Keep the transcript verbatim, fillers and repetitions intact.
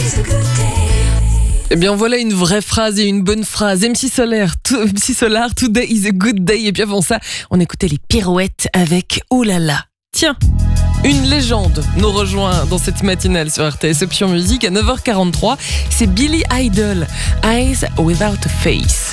Eh bien voilà une vraie phrase et une bonne phrase. M C Solar, to, M C Solar, Today is a good day. Et puis avant ça, on écoutait les pirouettes avec Oh là là. Tiens, une légende nous rejoint dans cette matinale sur R T S Option Musique à neuf heures quarante-trois. C'est Billy Idol, Eyes Without a Face.